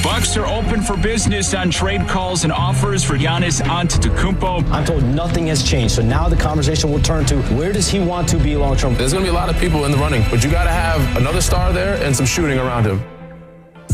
Bucks are open for business on trade calls and offers for Giannis Antetokounmpo. I'm told nothing has changed, so now the conversation will turn to where does he want to be long term? There's going to be a lot of people in the running, but you got to have another star there and some shooting around him.